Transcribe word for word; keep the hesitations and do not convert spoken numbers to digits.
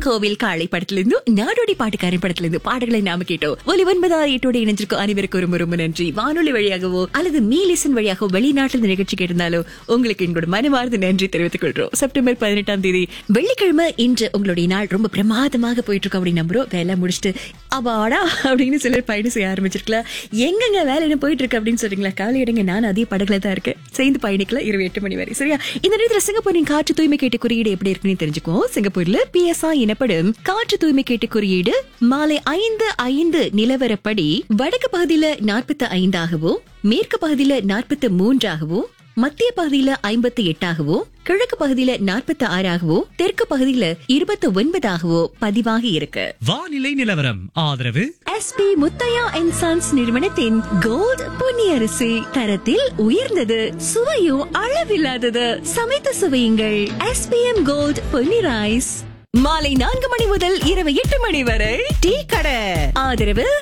கோவில் காளை படத்திலிருந்து நாடோடி பாட்டுக்காரன் படத்திலிருந்து பாடல்களை நாம கேட்டோம். ஒலி ஒன்பதாறு எட்டோட இணைஞ்சிருக்கும் அனைவருக்கும் ரொம்ப ரொம்ப நன்றி. வானொலி வழியாகவோ அல்லது மீலிசன் வழியாகவோ வெளிநாட்டில் இந்த நிகழ்ச்சி கேட்டிருந்தாலும் உங்களுக்கு எங்களோட மனமார்ந்த நன்றி தெரிவித்துக் கொள்றோம். செப்டம்பர் பதினெட்டாம் தேதி வெள்ளிக்கிழமை இன்று உங்களுடைய நாள் ரொம்ப பிரமாதமாக போயிட்டு இருக்கு அப்படின்னு நம்புறோம். வேலை முடிச்சுட்டு அவாடா அப்படின்னு சிலர் பயணம் செய்ய ஆரம்பிச்சிருக்கலாம். எங்கங்க வேலை என்ன போயிட்டு இருக்கு அப்படின்னு சொல்றீங்களா? காலை இடங்க நான் அதே படகுல தான் இருக்கேன். சேர்ந்து பயணிக்கல இருபது எட்டு மணி வரை. சரியா? இந்த நேரத்தில் சிங்கப்பூரின் காற்று தூய்மை கேட்டு குறியீடு எப்படி இருக்குன்னு தெரிஞ்சுக்குவோம். சிங்கப்பூர்ல பி எஸ் ஐ எனப்படும் காற்று தூய்மை கேட்டு குறியீடு மாலை ஐந்து ஐந்து நிலவரப்படி வடக்கு பகுதியில நாற்பத்தி ஐந்தாகவும் மேற்கு பகுதியில நாற்பத்தி மூன்றாகவும் மத்திய பகுதியில ஐம்பத்தி எட்டாகவோ கிழக்கு பகுதியில நாற்பத்தி ஆறாகவோ தெற்கு பகுதியில இருபத்தி ஒன்பதாகவோ பதிவாகி இருக்கு. வானிலை நிலவரம் ஆதரவு S B Muthiah and sons நிறுவனத்தின் கோல்ட் பொன்னியரிசி. தரத்தில் உயர்ந்தது, சுவையும் அளவில்லாதது. சமைத்து சுவையுங்கள். S B M gold Ponni rice. மாலை நான்கு மணி முதல் இரவு எட்டு மணி வரை டீ கடை. ஆதரவு